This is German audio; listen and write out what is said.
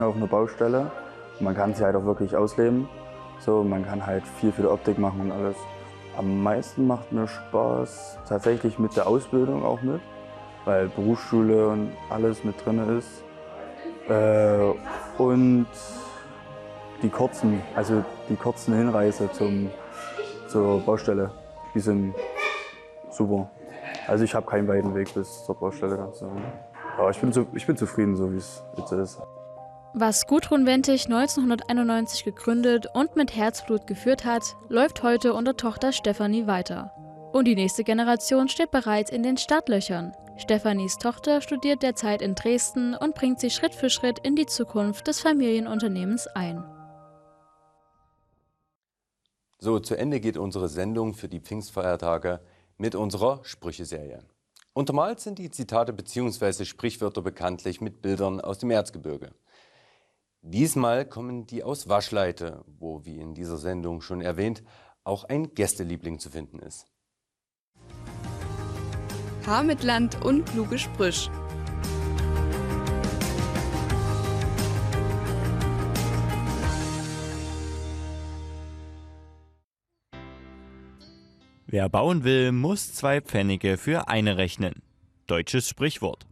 auf einer Baustelle. Man kann sie halt auch wirklich ausleben. So, man kann halt viel für die Optik machen und alles. Am meisten macht mir Spaß tatsächlich mit der Ausbildung auch mit, weil Berufsschule und alles mit drin ist. Und die kurzen Hinreise zur Baustelle, die sind super. Also ich habe keinen weiten Weg bis zur Baustelle. Ja, ich bin zufrieden, so wie es jetzt ist. Was Gudrun Wentig 1991 gegründet und mit Herzblut geführt hat, läuft heute unter Tochter Stefanie weiter. Und die nächste Generation steht bereits in den Startlöchern. Stefanies Tochter studiert derzeit in Dresden und bringt sich Schritt für Schritt in die Zukunft des Familienunternehmens ein. So, zu Ende geht unsere Sendung für die Pfingstfeiertage mit unserer Sprücheserie. Untermalt sind die Zitate bzw. Sprichwörter bekanntlich mit Bildern aus dem Erzgebirge. Diesmal kommen die aus Waschleite, wo, wie in dieser Sendung schon erwähnt, auch ein Gästeliebling zu finden ist. Haar mit Land und kluge Sprüch. Wer bauen will, muss 2 Pfennige für eine rechnen. Deutsches Sprichwort.